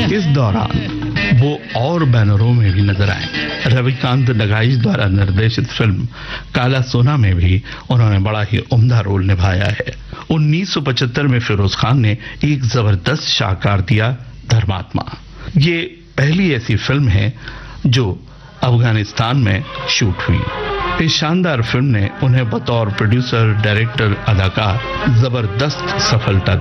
इस दौरान वो और बैनरों में भी नजर आए। रविकांत नगाइश द्वारा निर्देशित फिल्म काला सोना में भी उन्होंने बड़ा ही उम्दा रोल निभाया है। 1975 में फिरोज खान ने एक जबरदस्त शाहकार दिया, धर्मात्मा। ये पहली ऐसी फिल्म है जो अफगानिस्तान में शूट हुई। इस शानदार फिल्म ने उन्हें बतौर प्रोड्यूसर, डायरेक्टर, अदाकार जबरदस्त सफलता